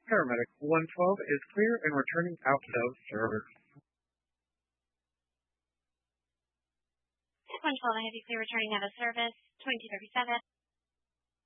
Paramedic 112 is clear and returning out of service. 112, I have you clear returning out of service. 2237.